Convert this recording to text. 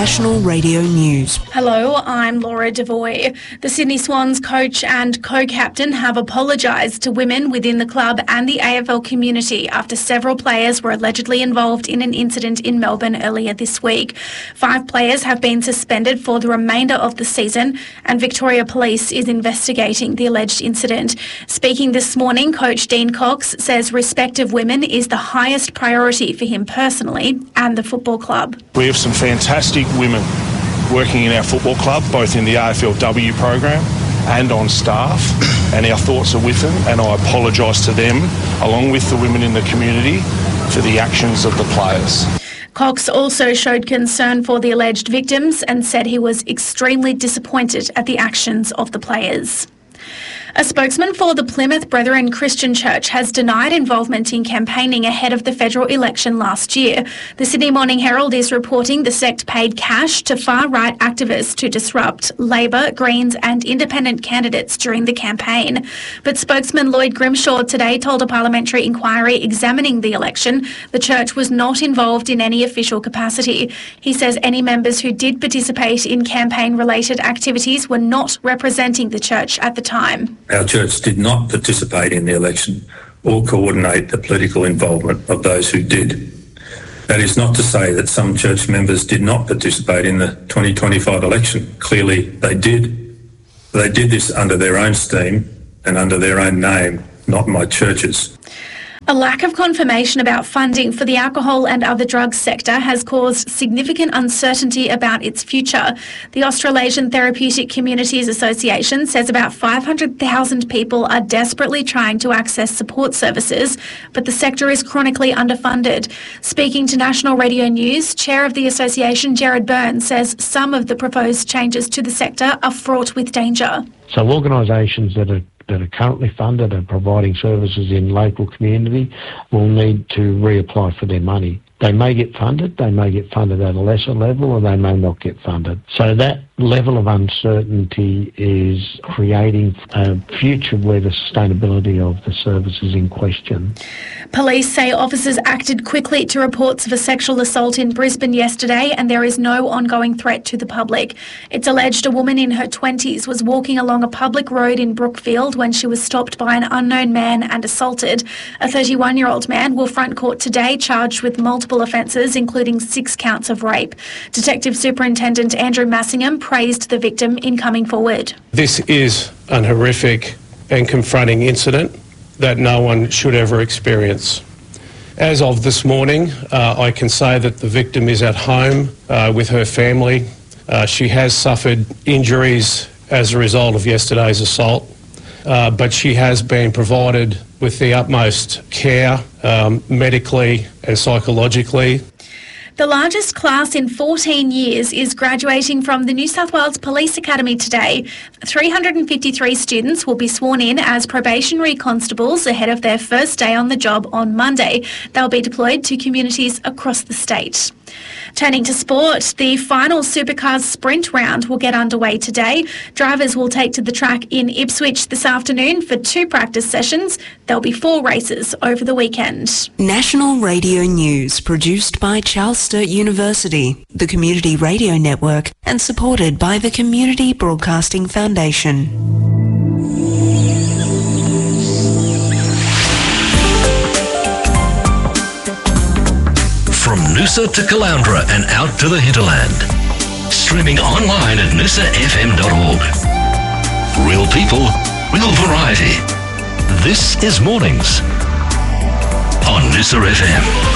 National Radio News. Hello, I'm Laura Devoy. The Sydney Swans coach and co-captain have apologised to women within the club and the AFL community after several players were allegedly involved in an incident in Melbourne earlier this week. 5 players have been suspended for the remainder of the season, and Victoria Police is investigating the alleged incident. Speaking this morning, Coach Dean Cox says respect of women is the highest priority for him personally and the football club. We have some fantastic women working in our football club, both in the AFLW program and on staff, and our thoughts are with them, and I apologise to them, along with the women in the community, for the actions of the players. Cox also showed concern for the alleged victims and said he was extremely disappointed at the actions of the players. A spokesman for the Plymouth Brethren Christian Church has denied involvement in campaigning ahead of the federal election last year. The Sydney Morning Herald is reporting the sect paid cash to far-right activists to disrupt Labor, Greens and independent candidates during the campaign. But spokesman Lloyd Grimshaw today told a parliamentary inquiry examining the election the church was not involved in any official capacity. He says any members who did participate in campaign-related activities were not representing the church at the time. Our church did not participate in the election or coordinate the political involvement of those who did. That is not to say that some church members did not participate in the 2025 election. Clearly they did. They did this under their own steam and under their own name, not my church's. A lack of confirmation about funding for the alcohol and other drugs sector has caused significant uncertainty about its future. The Australasian Therapeutic Communities Association says about 500,000 people are desperately trying to access support services, but the sector is chronically underfunded. Speaking to National Radio News, Chair of the association, Jared Byrne, says some of the proposed changes to the sector are fraught with danger. So organisations that are currently funded and providing services in local community will need to reapply for their money. They may get funded at a lesser level, or they may not get funded. So that level of uncertainty is creating a future where the sustainability of the service is in question. Police say officers acted quickly to reports of a sexual assault in Brisbane yesterday, and there is no ongoing threat to the public. It's alleged a woman in her 20s was walking along a public road in Brookfield when she was stopped by an unknown man and assaulted. A 31-year-old man will front court today charged with multiple offences, including 6 counts of rape. Detective Superintendent Andrew Massingham praised the victim in coming forward. This is an horrific and confronting incident that no one should ever experience. As of this morning, I can say that the victim is at home with her family. She has suffered injuries as a result of yesterday's assault, but she has been provided with the utmost care, medically and psychologically. The largest class in 14 years is graduating from the New South Wales Police Academy today. 353 students will be sworn in as probationary constables ahead of their first day on the job on Monday. They'll be deployed to communities across the state. Turning to sport, the final Supercars sprint round will get underway today. Drivers will take to the track in Ipswich this afternoon for 2 practice sessions. There'll be 4 races over the weekend. National Radio News, produced by Charles Sturt University, the Community Radio Network, and supported by the Community Broadcasting Foundation. From Noosa to Caloundra and out to the hinterland. Streaming online at noosafm.org. Real people, real variety. This is Mornings on Noosa FM.